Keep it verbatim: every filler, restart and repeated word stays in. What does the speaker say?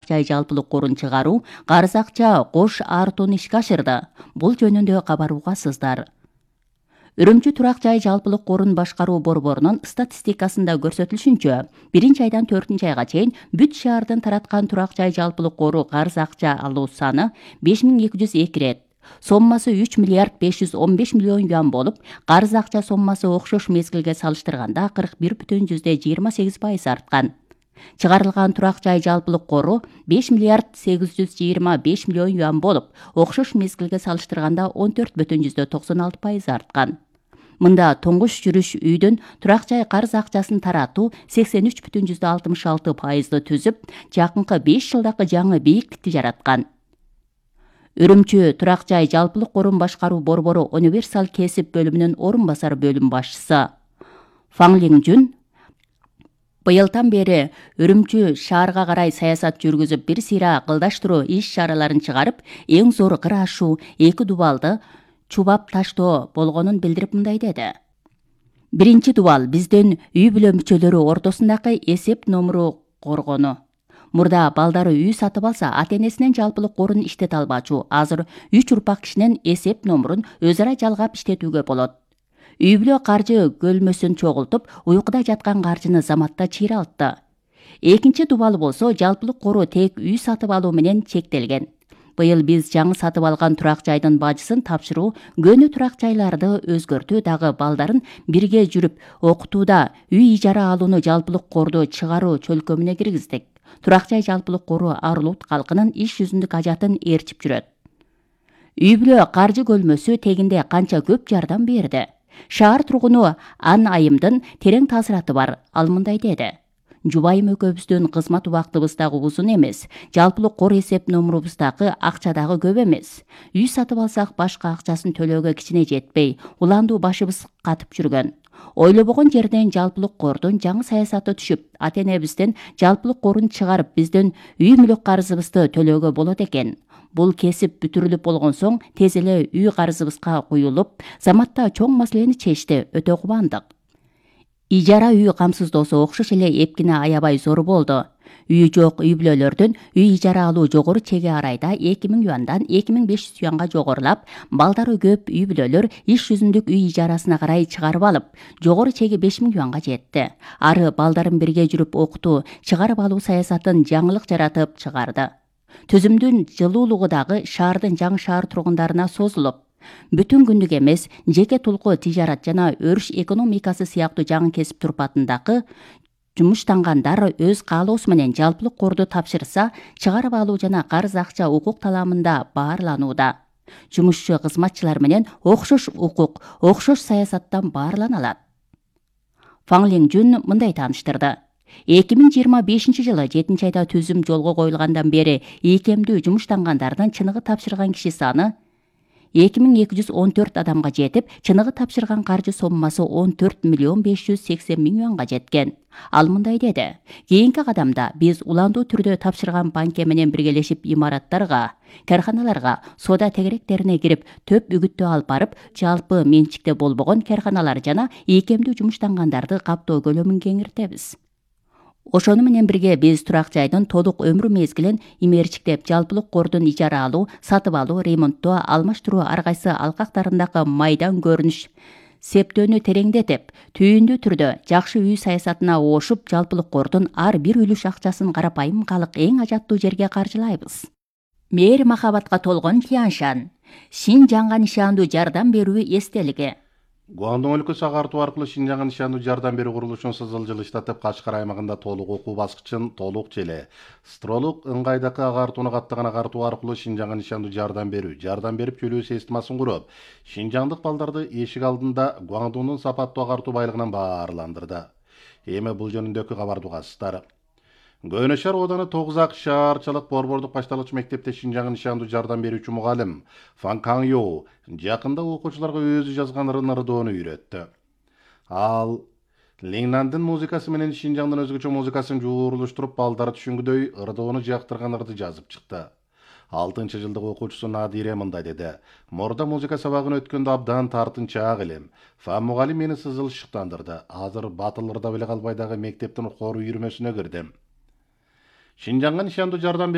жай жалпылык корун чыгаруу карыз акча кош артууну ишке ашырды. Бул жөнүндө кабар угасыздар. Үрүмчү турак жай жалпылык корун башкаруу борборунун статистикасында көрсөтүлүшүнчө, биринчи айдан төртүнчү айга чейин бүт шаардын тараткан турак жай жалпылык кору карыз акча алуу саны беш миң эки жүз эки рет, соммасы үч миллиард беш жүз он беш миллион юан болуп, карыз акча соммасы окшош мезгилге салыштырганда кырк бир бүтүн жыйырма сегиз пайыз арткан. Чыгарылган турак жай жалпылык кору беш миллиард сегиз жүз жыйырма беш миллион юан болуп, окшош мезгилге салыштырганда он төрт бүтүн токсон алты пайыз арткан. Мында тоңгуш жүрүш үйдүн турак жай карыз акчасын таратуу сексен үч бүтүн алтымыш алты пайызды түзүп, жакынкы беш жылдагы жаңы бийиктикти жараткан. Үрүмчү турак жай жалпылык корун башкаруу борбору универсал кесип бөлүмүнүн орун басар бөлүм башчысы Фаң Лиңжүн быйылдан бери Үрүмчү шаарга карай саясат жүргүзүп, бир сыйра кылдаштыруу иш-чараларын чыгарып, эң зор кыр ашуу эки дубалды чубап таштоо болгонун билдирип мындай деди. Биринчи дубал биздин үй бүлө мүчөлөрү ортосундагы эсеп номуру коргону. Мурда балдары үй сатып алса, ата-энесинен жалпылык корун иштете албачу. Азыр үч урпак кишинин эсеп номурун өз ара жалгап иштетүүгө болот. Үй бүлө каржы көлмөсүн чогултуп, уйкуда жаткан каржыны заматта чыйралтты. Экинчи дубалы болсо жалпылык кору тек үй сатып алуу менен чектелген. Быйыл биз жаңы сатып алган турак жайдын бажысын тапшыруу, көнү турак жайларды өзгөртүү, дагы балдарын бирге жүрүп окутууда үй ижара алууну жалпылык корду чыгаруу чөлкөмүнө киргиздик. Турак жай жалпылык кору Арлут калкынын иш жүзүндүк ажатын ээрчип жүрөт. Үй бүлө каржы көлмөсү тегинде канча көп жардам берди. Шаар тургуну Ан Айымдын терең таасираты бар. Ал мындай деди. Жубайым экөөбүздүн кызмат убактыбыз дагы узун эмес. Жалпылык кор эсеп номурубуз дагы акча дагы көп эмес. Үй сатып алсак башка акчасын төлөөгө кичине жетпей, уландуу башыбыз катып жүргөн. Ойлобогон жерден жалпылык кордун жаңы саясаты түшүп, ата-энебизден жалпылык корун чыгарып, биздин үй мүлк карызыбызды төлөөгө болот экен. Бул кесип бүтүрүлүп болгон соң тез эле үй карызыбызга куюлуп, заматта чоң маселени чечти. Өтө кубандык. Ижара үй камсыздоосу окшош эле эпкине аябай зор болду. Үйү жок үй бүлөлөрдүн үй ижара алуу жогору чеги арайда эки миң юандан эки миң беш жүз юанга жогорулап, балдары көп үй бүлөлөр иш жүзүндүк үй ижарасына карай чыгарып алып, жогору чеги беш миң юанга жетти. Ары балдарын бирге жүрүп окутуу, чыгарып алуу саясатын жаңылык жаратып чыгарды. Түзүмдүн жылуулугу дагы шаардын жаңы шаар тургундарына созулуп, бүтүн күндүк эмес, жеке тулку тижарат жана өрүш экономикасы сыяктуу жаңы кесип турпатындагы жумуштангандар өз каалоосу менен жалпылык корду тапшырса, чыгарып алуу жана карыз акча укук таламында баарланууда. Жумушчу кызматчылар менен окшош укук, окшош саясаттан баарлана алат. Фаң Лиңжүн мындай тааныштырды. эки миң жыйырма бешинчи жылы жетинчи айда түзүм жолго коюлгандан бери ийкемдүү жумуштангандардын чыныгы тапшырган киши саны эки миң эки жүз он төрт адамга жетип, чыныгы тапшырган каржы соммасы он төрт миллион беш жүз сексен миң юанга жеткен. Ал мындай деди. Кийинки кадамда биз уландуу түрдө тапшырган банке менен биргелешип имараттарга, карханаларга, соода тегеректерине кирип, төп үгүттөө алып барып, жалпы менчикте болбогон карханалар жана ийкемдүү жумуштангандарды каптоо көлөмүн кеңиртебиз. Ошону менен бирге биз турак жайдын толук өмүр мезгилин имерчиктеп, жалпылык кордун ижара алуу, сатып алуу, ремонттоо, алмаштыруу ар кайсы алкактарындагы майдан көрүнүш септөөнү тереңдетип, түйүндүү түрдө жакшы үй саясатына оошуп, жалпылык кордун ар бир үлүш акчасын карапайым калк эң ажаттуу жерге каржылайбыз. Мээр махабатка толгон Тяньшан. Шинжаңга нишандуу жардам берүү эстелиги. Гуандун өлкөсү агартуу аркылуу Шинжаңга нишандуу жардам берүү курулушун сызыл жылыштатып, Кашкар аймагында толук окуу баскычын толук желе стролук ыңгайдакы агартууну каттаган агартуу аркылуу Шинжаңга нишандуу жардам берүү, жардам берип чөлөө системасын куруп, шинжаңдык балдарды эшик алдында Гуандунун сапаттуу агартуу байлыгынан баарландырды. Эми бул жөнүндөгү кабарды угасыздар. Көнө шаар ооданы тогуз ак шаарчылык борбордук башталгыч мектепте Шинжаңга нишандуу жардам берүүчү мугалим Фан Каң Йоу жакында окуучуларга өзү жазган ырдоону үйрөттү. Ал Лиңнандын музыкасы менен Шинжаңдын өзгөчө музыкасын жуурулуштуруп, балдары түшүнгүдөй ырдоону жактырган ырды жазып чыкты. алтынчы жылдык окуучусу Надире мындай деди. Мурда музыка сабагын өткөндө абдан тартынчаак элем. Фан мугалим мени сызыл шыктандырды. Азыр батыл ырдап эле калбай дагы мектептин хор үйүрмөсүнө кирдим. Шинжаңга нишандуу жардам